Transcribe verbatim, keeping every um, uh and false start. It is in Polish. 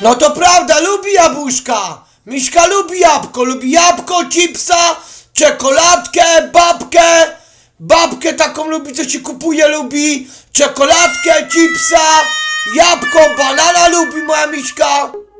No to prawda, lubi jabłuszka. Miśka lubi jabłko, lubi jabłko, chipsa, czekoladkę, babkę. Babkę taką lubi, co się kupuje, lubi czekoladkę, chipsa, jabłko, banana lubi moja Miśka.